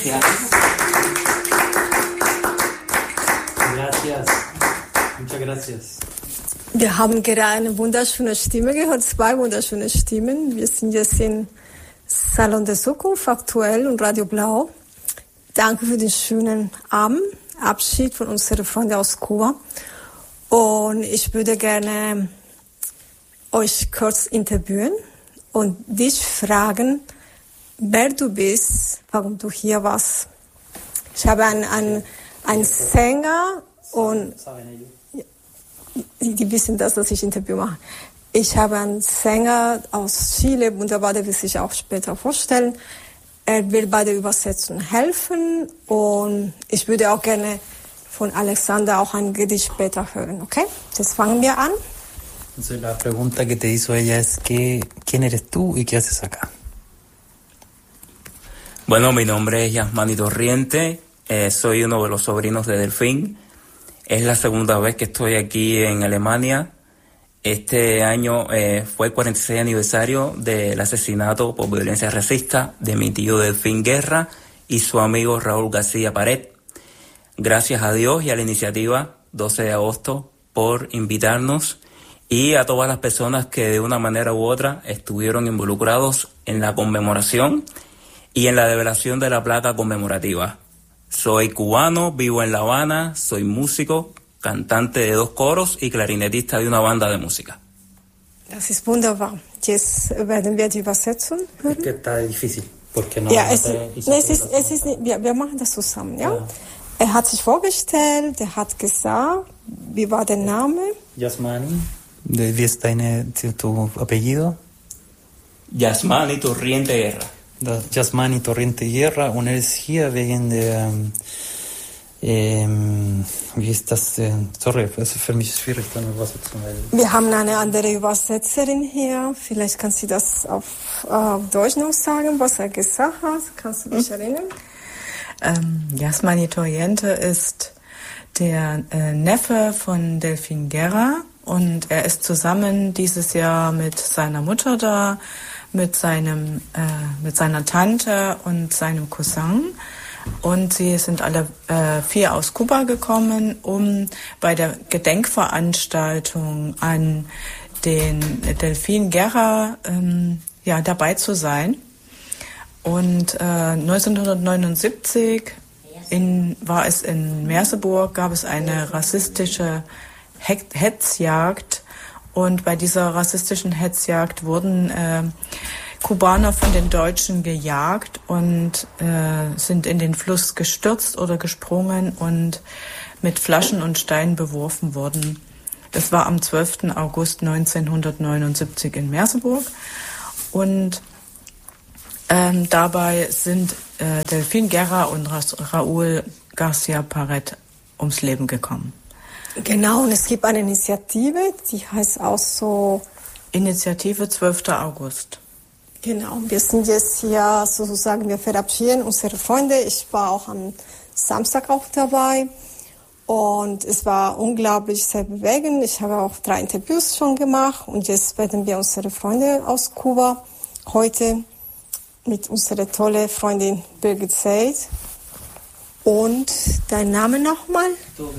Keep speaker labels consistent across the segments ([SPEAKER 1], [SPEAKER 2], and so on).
[SPEAKER 1] Gracias. Gracias. Muchas gracias.
[SPEAKER 2] Wir haben gerade eine wunderschöne Stimme gehört, 2 wunderschöne Stimmen. Wir sind jetzt im Salon der Zukunft aktuell und Radio Blau. Danke für den schönen Abend, Abschied von unseren Freunden aus Kuba. Und ich würde gerne euch kurz interviewen und dich fragen, wer du bist, warum du hier warst. Ich habe einen Sänger und die wissen das, dass ich Interview mache. Ich habe einen Sänger aus Chile, wunderbar, der will sich auch später vorstellen. Er will bei der Übersetzung helfen und ich würde auch gerne von Alexander auch ein Gedicht später hören, ¿okay? Jetzt fangen wir an.
[SPEAKER 1] Entonces la pregunta que te hizo ella es ¿quién eres tú y qué haces acá?
[SPEAKER 3] Bueno, mi nombre es Yasmani Torriente, soy uno de los sobrinos de Delfín. Es la segunda vez que estoy aquí en Alemania. Este año fue el 46 aniversario del asesinato por violencia racista de mi tío Delfín Guerra y su amigo Raúl García Pared. Gracias a Dios y a la iniciativa 12 de agosto por invitarnos y a todas las personas que de una manera u otra estuvieron involucrados en la conmemoración y en la develación de la placa conmemorativa. Soy cubano, vivo en La Habana, soy músico, cantante de 2 coros y clarinetista de una banda de música.
[SPEAKER 2] Das ist wunderbar. Jetzt werden wir die Übersetzung hören.
[SPEAKER 1] Es que está difícil, porque no.
[SPEAKER 2] Ja, wir machen das zusammen, ja? Ja. Er hat sich vorgestellt, er hat gesagt, wie war der Name?
[SPEAKER 1] Yasmani. Wie ist tu apellido?
[SPEAKER 3] Yasmani Torriente Guerra.
[SPEAKER 1] Yasmani Torriente Guerra und er ist hier wegen der wie ist das? Sorry, es ist für mich schwierig, dann Übersetzung.
[SPEAKER 2] Wir haben eine andere Übersetzerin hier. Vielleicht kann sie das auf Deutsch noch sagen, was er gesagt hat. Kannst du dich erinnern?
[SPEAKER 4] Yasmani Torriente ist der Neffe von Delfín Guerra und er ist zusammen dieses Jahr mit seiner Mutter da, mit seiner Tante und seinem Cousin. Und sie sind alle 4 aus Kuba gekommen, um bei der Gedenkveranstaltung an den Delfín Guerra dabei zu sein. Und 1979 war es in Merseburg, gab es eine rassistische Hetzjagd. Und bei dieser rassistischen Hetzjagd wurden Kubaner von den Deutschen gejagt und sind in den Fluss gestürzt oder gesprungen und mit Flaschen und Steinen beworfen worden. Das war am 12. August 1979 in Merseburg. Und dabei sind Delfín Guerra und Raúl García Pared ums Leben gekommen.
[SPEAKER 2] Genau, und es gibt eine Initiative, die heißt auch so...
[SPEAKER 4] Initiative 12. August.
[SPEAKER 2] Genau, wir sind jetzt hier sozusagen, wir verabschieden unsere Freunde. Ich war auch am Samstag auch dabei und es war unglaublich sehr bewegend. Ich habe auch 3 Interviews schon gemacht und jetzt werden wir unsere Freunde aus Kuba heute mit unserer tollen Freundin Birgit Seid. Und dein Name nochmal?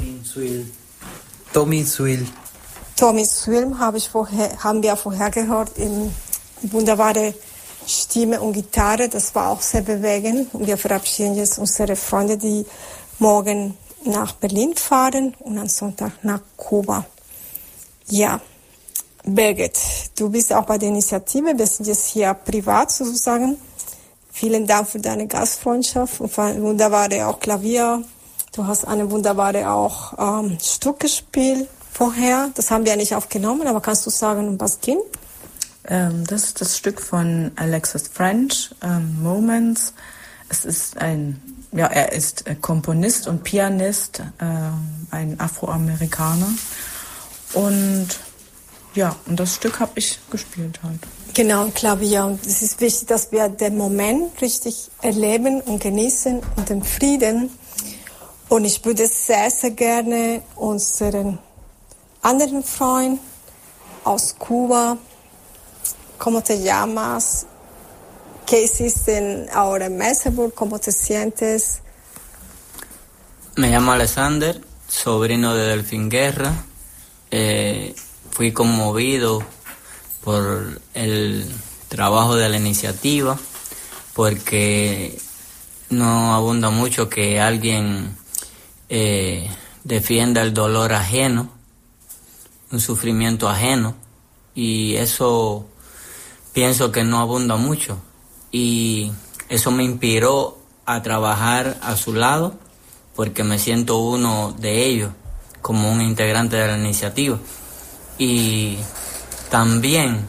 [SPEAKER 1] Tommy Suil.
[SPEAKER 2] Tommy Suil haben wir vorher gehört in wunderbare Stimme und Gitarre. Das war auch sehr bewegend. Und wir verabschieden jetzt unsere Freunde, die morgen nach Berlin fahren und am Sonntag nach Kuba. Ja, Birgit, du bist auch bei der Initiative. Wir sind jetzt hier privat sozusagen. Vielen Dank für deine Gastfreundschaft und für ein wunderbare auch Klavier. Du hast eine wunderbare auch Stück gespielt vorher. Das haben wir nicht aufgenommen, aber kannst du sagen, um was ging?
[SPEAKER 4] Das ist das Stück von Alexis French, Moments. Es ist er ist Komponist und Pianist, ein Afroamerikaner. Und das Stück habe ich gespielt halt.
[SPEAKER 2] Genau, Klavier. Und es ist wichtig, dass wir den Moment richtig erleben und genießen und den Frieden. Und ich würde sehr, sehr gerne unseren anderen Freund aus Kuba, ¿cómo te llamas? ¿Qué hiciste ahora en Merseburg? ¿Cómo te sientes?
[SPEAKER 5] Me llamo Alexander, sobrino de Delfín Guerra. Fui conmovido por el trabajo de la iniciativa, porque no abunda mucho que alguien defienda el dolor ajeno, un sufrimiento ajeno, y eso pienso que no abunda mucho, y eso me inspiró a trabajar a su lado, porque me siento uno de ellos, como un integrante de la iniciativa. Y también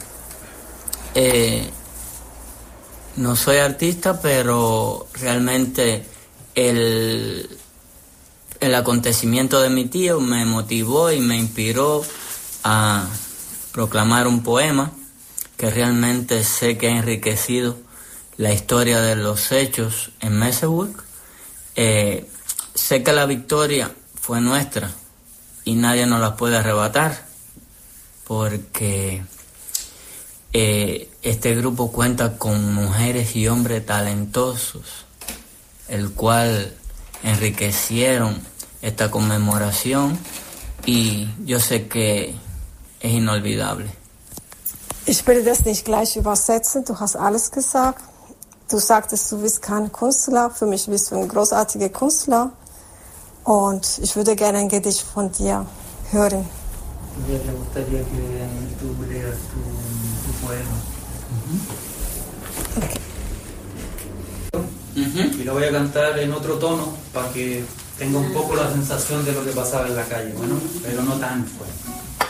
[SPEAKER 5] no soy artista, pero realmente el acontecimiento de mi tío me motivó y me inspiró a proclamar un poema que realmente sé que ha enriquecido la historia de los hechos en Merseburg. Sé que la victoria fue nuestra y nadie nos la puede arrebatar, porque este grupo cuenta con mujeres y hombres talentosos, el cual enriquecieron esta conmemoración, y yo sé que es inolvidable.
[SPEAKER 2] Ich will das nicht gleich übersetzen, du hast alles gesagt. Du sagtest, du bist kein Künstler, für mich bist du ein großartiger Künstler, und ich würde gerne ein Gedicht von dir hören.
[SPEAKER 1] Me gustaría que tú leas tu poema. Y lo voy a cantar en otro tono para que tenga un poco la sensación de lo que pasaba en la calle, bueno, pero no tan fuerte.